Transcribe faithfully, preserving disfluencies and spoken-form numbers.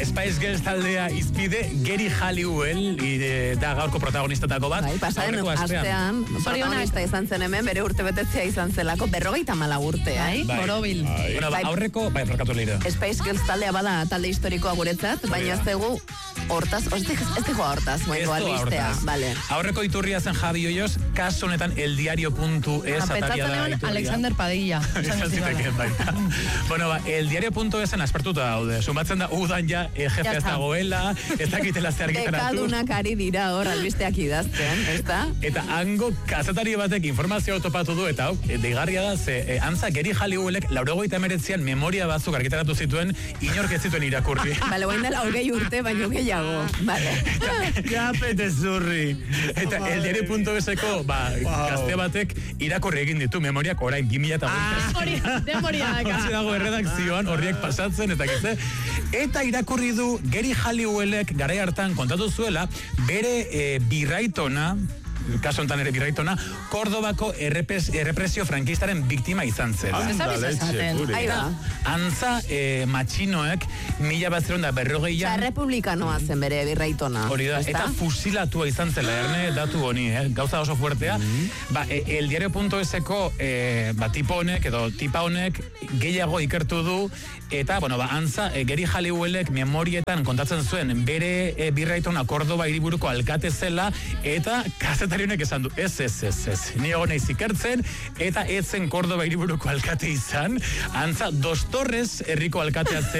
Spice Girls taldea izpide Geri Halliwell da gaurko protagonistetako bat. Bai, pasaren astean protagonista izan zen hemen, bere urte betetzea izan zelako, berrogeita mala urte, bai? Borobil. Bueno, ba, aurreko, bai, barkatu leire. Spice Girls taldea bada talde historikoa guretzat, baina ez dugu hortaz, ez dugu hortaz, bueno, albistea, vale. Aurreko iturria zen Javi Hoyos, kasu honetan eldiario.es ataria da iturria. Alexander Padilla. Bueno, ba, eldiario.esen aspertuta daude. Sumatzen da, udan ja, jefe ez dagoela, ez dakitela zer argitaratu. Ekadunak ari dira hor albisteak idazten, ez da? Eta hango kazetari batek informazioa topatu du, eta hau, deigarria da, ze, e, antza Geri Halliwellek laurogeita emeretzean memoria batzuk argitaratu zituen, inork ez zituen irakurri. Bale, guain dela hogei urte, baino gehiago. Vale. Ja, pete zurri. Eta eldiario.eseko, ba, gazte batek irakurri egin ditu memoriak orain bi mila eta hogeita. Demoria daka. Hasi dago erredakzioan, horriek pasatzen, eta gizte. Eta irakurri du Geri Halliwellek garai hartan kontatu zuela, bere e, birraitona, kaso honetan ere birraitona, Kordobako errepes, errepresio frankistaren biktima izan zela. Antza e, matxinoek mila bat zerunda berrogeian... Eta republikanoa zen bere birraitona. Hori da, eta fusilatua izan zela, erne, datu honi, eh? Gauza oso fuertea. Mm-hmm. Ba, e, eldiario.eseko e, ba, tipo honek, edo tipa honek, gehiago ikertu du, eta, bueno, ba, antza, e, Geri Halliwellek memorietan kontatzen zuen, bere e, birraitona Kordoba hiriburuko alkate zela, eta kazetari honek esan du, ez, ez, ez, ez, ni egon naiz ikertzen, eta ez zen Kordoba hiriburuko alkate izan, antza, Dos Torres herriko alkatea zen,